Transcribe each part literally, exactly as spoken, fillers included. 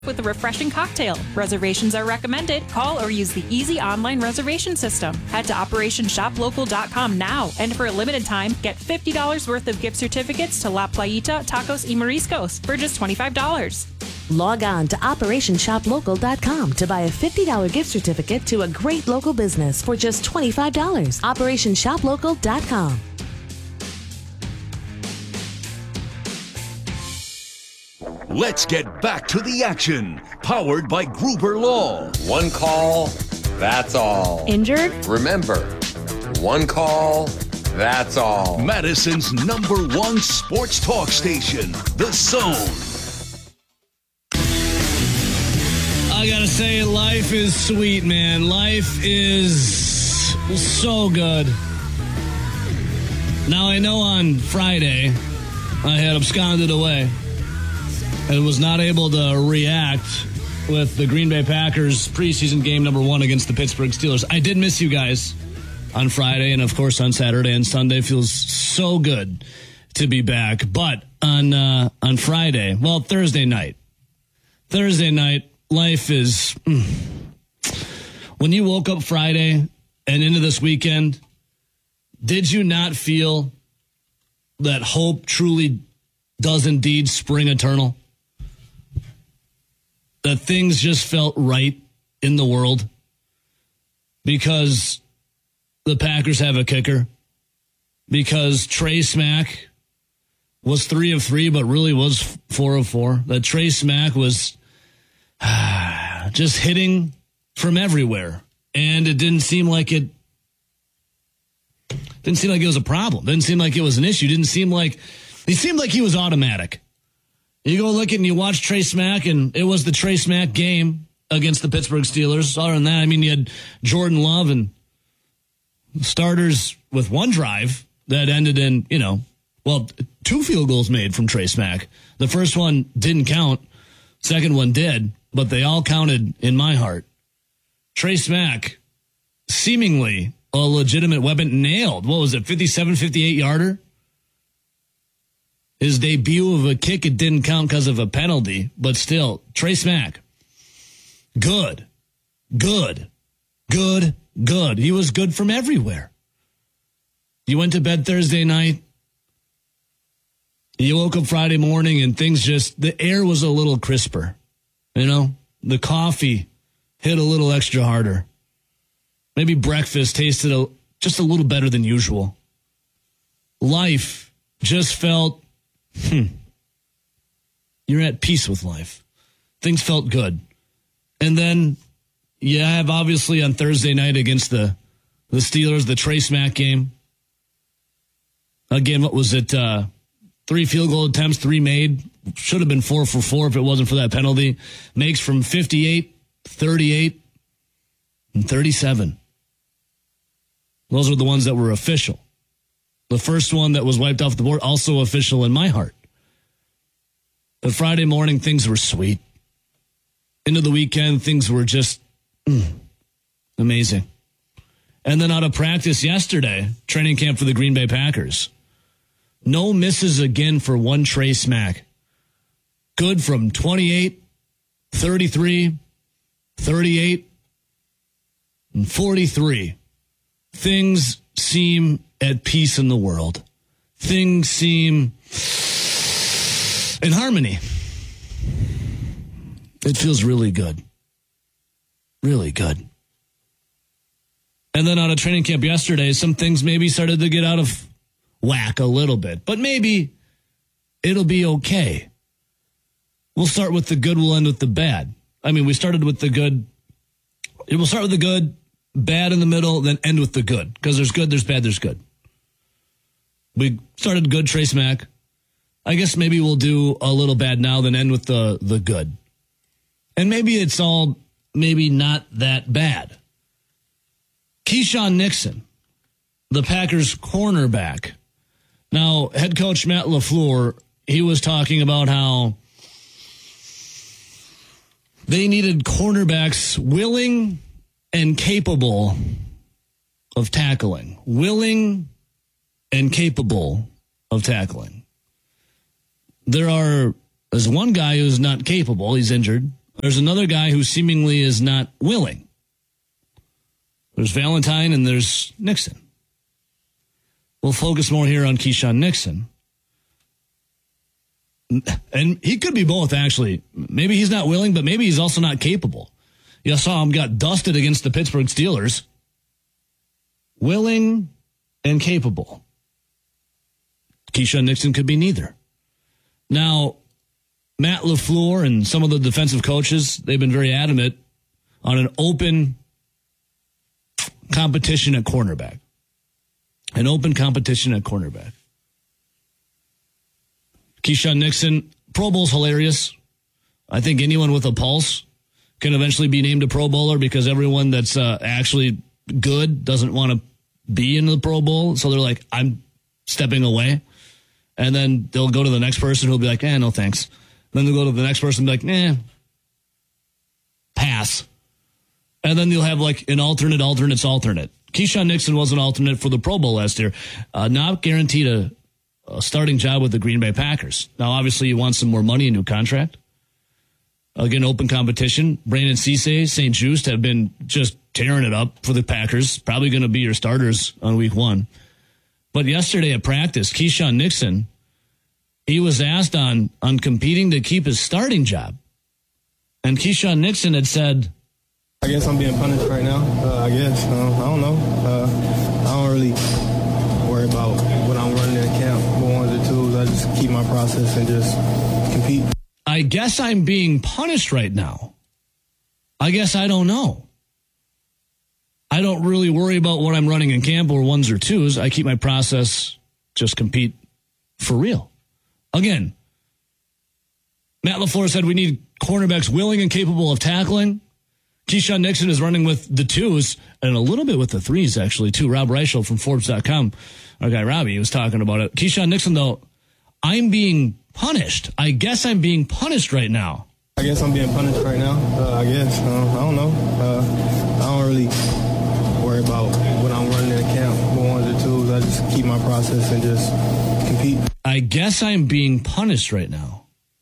with a refreshing cocktail. Reservations are recommended. Call or use the easy online reservation system. Head to operation shop local dot com now, and for a limited time, get fifty dollars worth of gift certificates to La Playita, Tacos y Mariscos for just twenty-five dollars. Log on to operation shop local dot com to buy a fifty dollars gift certificate to a great local business for just twenty-five dollars. operation shop local dot com. Let's get back to the action. Powered by Gruber Law. One call, that's all. Injured? Remember, one call, that's all. Madison's number one sports talk station, The Zone. I gotta say, life is sweet, man. Life is so good. Now, I know on Friday, I had absconded away and was not able to react with the Green Bay Packers preseason game number one against the Pittsburgh Steelers. I did miss you guys on Friday and, of course, on Saturday and Sunday. Feels so good to be back. But on uh, on Friday, well, Thursday night, Thursday night, life is... Mm, when you woke up Friday and into this weekend, did you not feel that hope truly does indeed spring eternal? That things just felt right in the world because the Packers have a kicker, because Trey Smack was three of three, but really was four of four. That Trey Smack was ah, just hitting from everywhere, and it didn't seem like it didn't seem like it was a problem. Didn't seem like it was an issue. Didn't seem like he seemed like he was automatic. You go look at and you watch Trey Smack, and it was the Trey Smack game against the Pittsburgh Steelers. Other than that, I mean, you had Jordan Love and starters with one drive that ended in, you know, well, two field goals made from Trey Smack. The first one didn't count. Second one did, but they all counted in my heart. Trey Smack, seemingly a legitimate weapon, nailed, what was it, fifty-seven, fifty-eight yarder? His debut of a kick, it didn't count because of a penalty, but still, Trey Smack, good, good, good, good. He was good from everywhere. You went to bed Thursday night. You woke up Friday morning and things just, the air was a little crisper. You know, the coffee hit a little extra harder. Maybe breakfast tasted a, just a little better than usual. Life just felt, hmm, you're at peace with life. Things felt good. And then you have, obviously, on Thursday night against the, the Steelers, the Trey Smack game. Again, what was it? Uh, three field goal attempts, three made. Should have been four for four if it wasn't for that penalty. Makes from fifty-eight, thirty-eight, and thirty-seven. Those were the ones that were official. The first one that was wiped off the board, also official in my heart. But Friday morning, things were sweet. Into the weekend, things were just mm, amazing. And then out of practice yesterday, training camp for the Green Bay Packers. No misses again for one Trey Smack. Good from twenty-eight, thirty-three, thirty-eight, and forty-three. Things seem at peace in the world. Things seem in harmony. It feels really good. Really good. And then out of training camp yesterday, some things maybe started to get out of whack a little bit. But maybe it'll be okay. We'll start with the good, we'll end with the bad. I mean, we started with the good. We'll start with the good, bad in the middle, then end with the good. Because there's good, there's bad, there's good. We started good, Trey Smack. I guess maybe we'll do a little bad now, then end with the, the good. And maybe it's all maybe not that bad. Keyshawn Nixon, the Packers cornerback. Now, head coach Matt LaFleur, he was talking about how they needed cornerbacks willing and capable of tackling. Willing and capable of tackling. There are, there's one guy who's not capable. He's injured. There's another guy who seemingly is not willing. There's Valentine and there's Nixon. We'll focus more here on Keyshawn Nixon. And he could be both, actually. Maybe he's not willing, but maybe he's also not capable. You saw him got dusted against the Pittsburgh Steelers. Willing and capable. Keyshawn Nixon could be neither. Now, Matt LaFleur and some of the defensive coaches, they've been very adamant on an open competition at cornerback. An open competition at cornerback. Keyshawn Nixon, Pro Bowl's hilarious. I think anyone with a pulse can eventually be named a Pro Bowler because everyone that's uh, actually good doesn't want to be in the Pro Bowl. So they're like, I'm stepping away. And then they'll go to the next person who'll be like, eh, no thanks. Then they'll go to the next person and be like, eh, pass. And then you'll have like an alternate, alternate's alternate. Keyshawn Nixon was an alternate for the Pro Bowl last year. Uh, not guaranteed a, a starting job with the Green Bay Packers. Now, obviously, you want some more money, a new contract. Again, open competition. Brandon Cisse, Saint Just have been just tearing it up for the Packers. Probably going to be your starters on week one. But yesterday at practice, Keyshawn Nixon, he was asked on, on competing to keep his starting job. And Keyshawn Nixon had said, I guess I'm being punished right now. Uh, I guess. Uh, I don't know. Uh, I don't really worry about what I'm running in camp, what ones or twos. I just keep my process and just compete. I guess I'm being punished right now. I guess I don't know. I don't really worry about what I'm running in camp or ones or twos. I keep my process, just compete for real. Again, Matt LaFleur said we need cornerbacks willing and capable of tackling. Keyshawn Nixon is running with the twos and a little bit with the threes, actually, too. Rob Reichel from Forbes dot com, our guy Robbie, was talking about it. Keyshawn Nixon, though, I'm being punished. I guess I'm being punished right now. I guess I'm being punished right now. Uh, I guess. Uh, I don't know. Uh, I don't really worry about what I'm running in camp, what ones or twos. I just keep my process and just compete. I guess I'm being punished right now.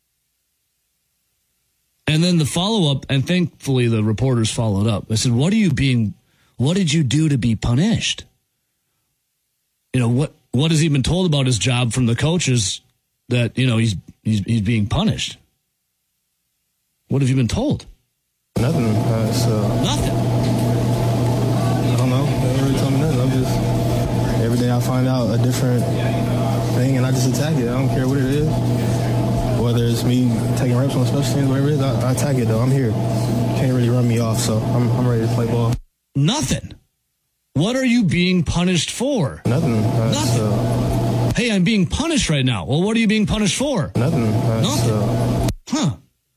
And then the follow-up, and thankfully the reporters followed up. I said, what are you being, what did you do to be punished? You know, what, what has he been told about his job from the coaches that, you know, he's, he's, he's being punished? What have you been told? Nothing. Uh, so Nothing. I don't know. They didn't really tell me nothing. I'm just, every day I find out a different thing and I just attack it. I don't care what it is. Whether it's me taking reps on special teams, whatever it is, I, I attack it, though. I'm here. Can't really run me off, so I'm, I'm ready to play ball. Nothing. What are you being punished for? Nothing. Uh, Nothing. So, hey, I'm being punished right now. Well, what are you being punished for? Nothing. Uh, Nothing. So, huh.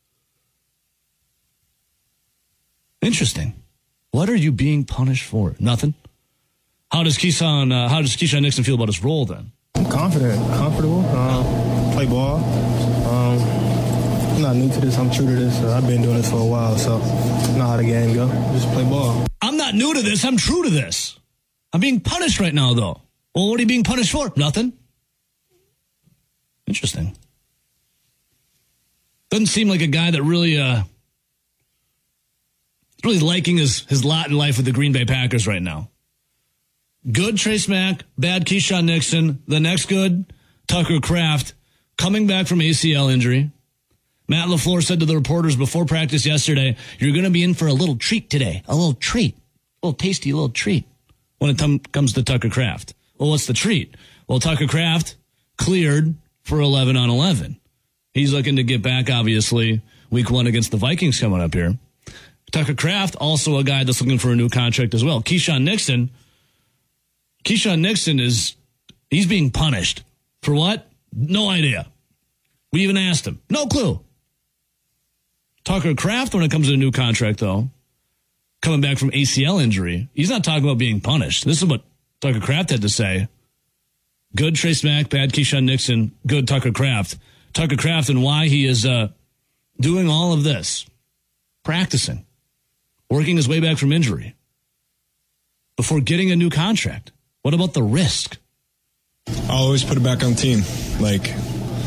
Interesting. What are you being punished for? Nothing. How does Keyshawn, uh, how does Keyshawn Nixon feel about his role then? I'm confident, comfortable, uh, play ball. Um, I'm not new to this. I'm true to this. Uh, I've been doing this for a while, so I know how the game go. Just play ball. I'm not new to this. I'm true to this. I'm being punished right now, though. Well, what are you being punished for? Nothing. Interesting. Doesn't seem like a guy that really, uh, really liking his, his lot in life with the Green Bay Packers right now. Good Trace Mack, bad Keyshawn Nixon. The next good, Tucker Kraft, coming back from A C L injury. Matt LaFleur said to the reporters before practice yesterday, you're going to be in for a little treat today. A little treat. A little tasty little treat when it t- comes to Tucker Kraft. Well, what's the treat? Well, Tucker Kraft cleared for eleven on eleven. He's looking to get back, obviously, week one against the Vikings coming up here. Tucker Kraft, also a guy that's looking for a new contract as well. Keyshawn Nixon, Keyshawn Nixon is, he's being punished. For what? No idea. We even asked him. No clue. Tucker Kraft, when it comes to a new contract, though, coming back from A C L injury, he's not talking about being punished. This is what Tucker Kraft had to say. Good Trace Mack, bad Keyshawn Nixon, good Tucker Kraft. Tucker Kraft and why he is uh, doing all of this. Practicing. Working his way back from injury. Before getting a new contract. What about the risk? I always put it back on the team. Like,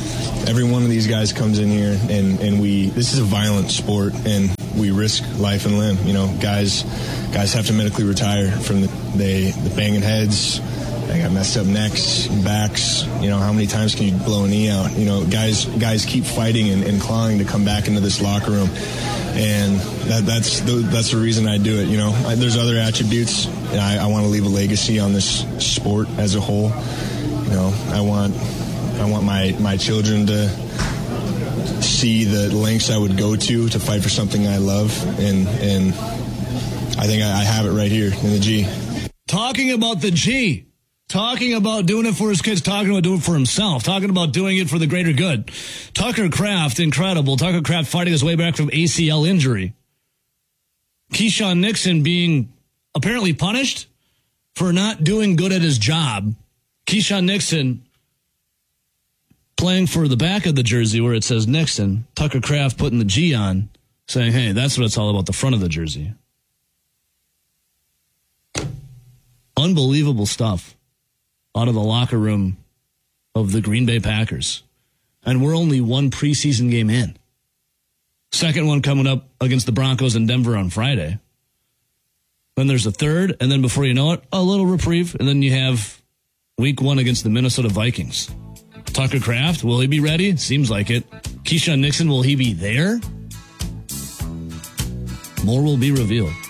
every one of these guys comes in here, and, and we, this is a violent sport, and we risk life and limb. You know, guys guys have to medically retire from the, they, the banging heads. They got messed up necks, backs. You know, how many times can you blow a knee out? You know, guys guys keep fighting and, and clawing to come back into this locker room. And that, that's the, that's the reason I do it. You know, I, there's other attributes. And I, I want to leave a legacy on this sport as a whole. You know, I want I want my, my children to see the lengths I would go to to fight for something I love. And, and I think I, I have it right here in the G. Talking about the G. Talking about doing it for his kids, talking about doing it for himself, talking about doing it for the greater good. Tucker Kraft, incredible. Tucker Kraft fighting his way back from A C L injury. Keyshawn Nixon being apparently punished for not doing good at his job. Keyshawn Nixon playing for the back of the jersey where it says Nixon. Tucker Kraft putting the G on, saying, hey, that's what it's all about, the front of the jersey. Unbelievable stuff out of the locker room of the Green Bay Packers. And we're only one preseason game in. Second one coming up against the Broncos in Denver on Friday. Then there's a third, and then before you know it, a little reprieve, and then you have week one against the Minnesota Vikings. Tucker Kraft, will he be ready? Seems like it. Keyshawn Nixon, will he be there? More will be revealed.